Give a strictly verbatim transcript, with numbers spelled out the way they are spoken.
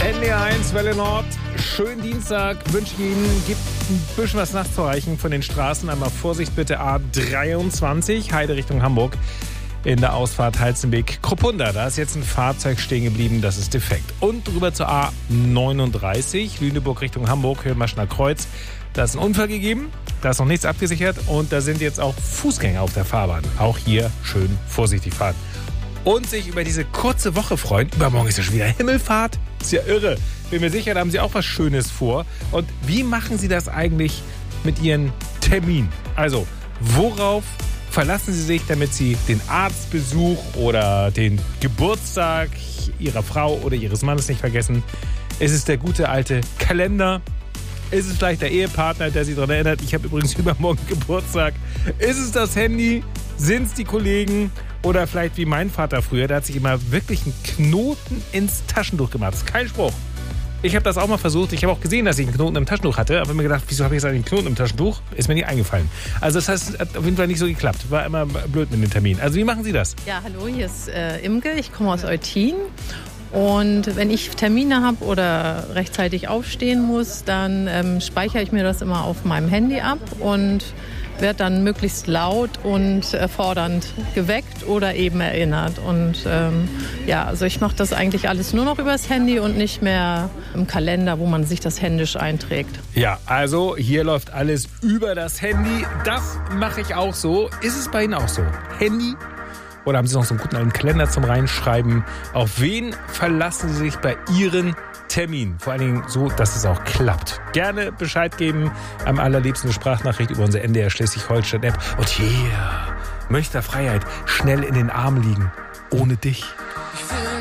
N D R eins, Welle Nord. Schönen Dienstag wünsche ich Ihnen. Gibt ein bisschen was nachzureichen von den Straßen. Einmal Vorsicht bitte, A dreiundzwanzig, Heide Richtung Hamburg. In der Ausfahrt Heizenbeek-Kruppunda. Da ist jetzt ein Fahrzeug stehen geblieben, das ist defekt. Und rüber zur A neununddreißig, Lüneburg Richtung Hamburg, Höhenmaschner Kreuz. Da ist ein Unfall gegeben, da ist noch nichts abgesichert und da sind jetzt auch Fußgänger auf der Fahrbahn. Auch hier schön vorsichtig fahren. Und sich über diese kurze Woche freuen. Übermorgen ist ja schon wieder Himmelfahrt. Ist ja irre. Bin mir sicher, da haben Sie auch was Schönes vor. Und wie machen Sie das eigentlich mit Ihren Terminen? Also, worauf verlassen Sie sich, damit Sie den Arztbesuch oder den Geburtstag Ihrer Frau oder Ihres Mannes nicht vergessen? Ist es der gute alte Kalender? Ist es vielleicht der Ehepartner, der Sie daran erinnert, ich habe übrigens übermorgen Geburtstag? Ist es das Handy? Sind es die Kollegen? Oder vielleicht wie mein Vater früher, der hat sich immer wirklich einen Knoten ins Taschentuch gemacht. Das ist kein Spruch. Ich habe das auch mal versucht. Ich habe auch gesehen, dass ich einen Knoten im Taschentuch hatte. Aber mir gedacht, wieso habe ich jetzt einen Knoten im Taschentuch? Ist mir nicht eingefallen. Also das heißt, hat auf jeden Fall nicht so geklappt. War immer blöd mit den Terminen. Also wie machen Sie das? Ja, hallo, hier ist äh, Imke. Ich komme aus Eutin. Und wenn ich Termine habe oder rechtzeitig aufstehen muss, dann ähm, speichere ich mir das immer auf meinem Handy ab und werde dann möglichst laut und äh, fordernd geweckt oder eben erinnert. Und ähm, ja, also ich mache das eigentlich alles nur noch übers Handy und nicht mehr im Kalender, wo man sich das händisch einträgt. Ja, also hier läuft alles über das Handy. Das mache ich auch so. Ist es bei Ihnen auch so? Handy? Oder haben Sie noch so einen guten alten Kalender zum Reinschreiben? Auf wen verlassen Sie sich bei Ihren Termin? Vor allen Dingen so, dass es auch klappt. Gerne Bescheid geben. Am allerliebsten eine Sprachnachricht über unsere N D R Schleswig-Holstein-App. Und yeah, Münchner Freiheit, schnell in den Armen liegen. Ohne dich.